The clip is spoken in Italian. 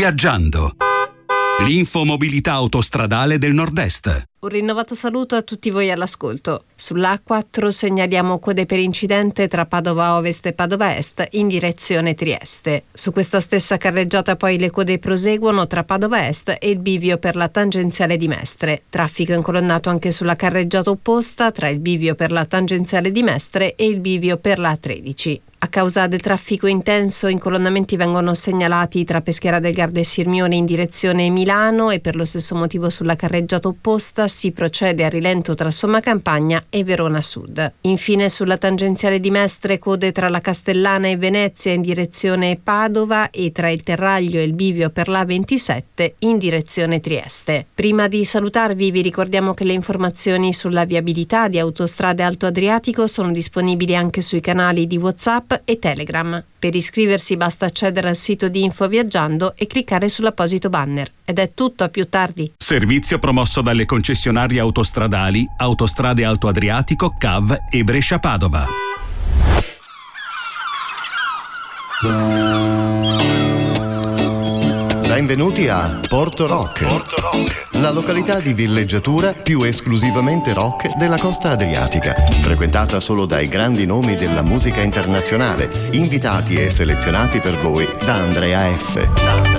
Viaggiando. L'infomobilità autostradale del Nord-Est. Un rinnovato saluto a tutti voi all'ascolto. Sulla A4 segnaliamo code per incidente tra Padova Ovest e Padova Est in direzione Trieste. Su questa stessa carreggiata poi le code proseguono tra Padova Est e il bivio per la tangenziale di Mestre. Traffico incolonnato anche sulla carreggiata opposta tra il bivio per la tangenziale di Mestre e il bivio per la A13. A causa del traffico intenso, incolonnamenti vengono segnalati tra Peschiera del Garda e Sirmione in direzione Milano e per lo stesso motivo sulla carreggiata opposta si procede a rilento tra Sommacampagna e Verona Sud. Infine sulla tangenziale di Mestre code tra la Castellana e Venezia in direzione Padova e tra il Terraglio e il bivio per la A27 in direzione Trieste. Prima di salutarvi vi ricordiamo che le informazioni sulla viabilità di Autostrade Alto Adriatico sono disponibili anche sui canali di WhatsApp e Telegram. Per iscriversi basta accedere al sito di Info Viaggiando e cliccare sull'apposito banner. Ed è tutto, a più tardi. Servizio promosso dalle concessionarie autostradali Autostrade Alto Adriatico, CAV e Brescia Padova. Benvenuti a Porto Rock, la località di villeggiatura più esclusivamente rock della costa adriatica, frequentata solo dai grandi nomi della musica internazionale, invitati e selezionati per voi da Andrea F.